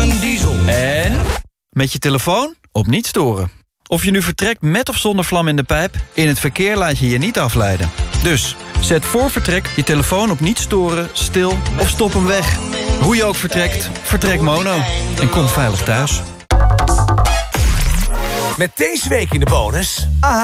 1 diesel. En met je telefoon op niet storen. Of je nu vertrekt met of zonder vlam in de pijp, in het verkeer laat je je niet afleiden. Dus zet voor vertrek je telefoon op niet storen, stil of stop hem weg. Hoe je ook vertrekt, vertrek mono. En kom veilig thuis. Met deze week in de bonus...